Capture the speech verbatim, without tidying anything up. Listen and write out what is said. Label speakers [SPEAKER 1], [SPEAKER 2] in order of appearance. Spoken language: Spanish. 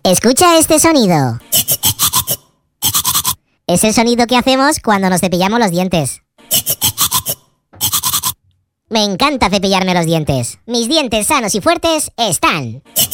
[SPEAKER 1] Escucha este sonido. Es el sonido que hacemos cuando nos cepillamos los dientes. Me encanta cepillarme los dientes. Mis dientes sanos y fuertes están.